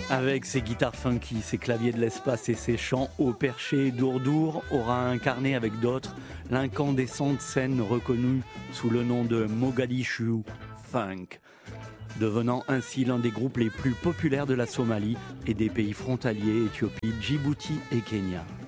Avec ses guitares funky, ses claviers de l'espace et ses chants haut perché, Dourdour aura incarné avec d'autres l'incandescente scène reconnue sous le nom de Mogadishu Funk, devenant ainsi l'un des groupes les plus populaires de la Somalie et des pays frontaliers Éthiopie, Djibouti et Kenya.